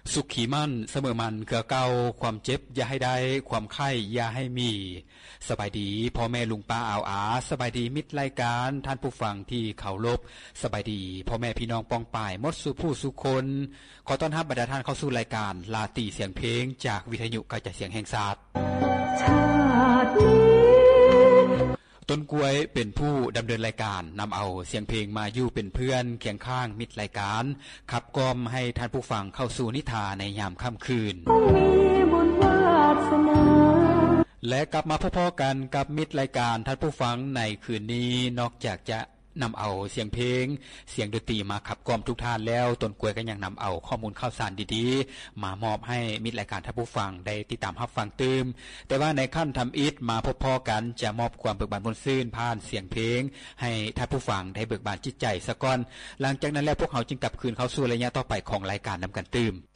สุขีมั่นเสมอมันเกือเก่าความเจ็บอย่าให้ได้ความไข้อย่าให้มีสบายดีพ่อแม่ลุงป้าอาวอาสบายดีมิตรรายการท่านผู้ฟังที่เคารพสบายดีพ่อแม่พี่น้องปองป่ายหมดสู่ผู้สู่คนขอต้อนรับบรรดาท่านเข้าสู่รายการลาตีเสียงเพลงจากวิทยุกระจายเสียงแห่งชาติชาติต้นกล้วยเป็นผู้ดำเนินรายการนำเอาเสียงเพลงมาอยู่เป็นเพื่อนเคียงข้างมิตรรายการขับกล่อมให้ท่านผู้ฟังเข้าสู่นิทานในยามค่ำคืนและกลับมาพอๆกันกับมิตรรายการท่านผู้ฟังในคืนนี้นอกจากจะนำเอาเสียงเพลงเสียงดนตรีมาขับกล่อมทุกท่านแล้วต้นกล้วยก็ยังนำเอาข้อมูลข่าวสารดีๆมามอบให้มิตรรายการท่านผู้ฟังได้ติดตามรับฟังตื่มแต่ว่าในขั้นทำอิฐมาพอๆกันจะมอบความเบิกบานบนซื่นผ่านเสียงเพลงให้ท่านผู้ฟังได้เบิกบานจิตใจซะก่อนหลังจากนั้นแล้วพวกเขาจึงกลับคืนเข้าสู่ระยะต่อไปของรายการนำกันตื่ม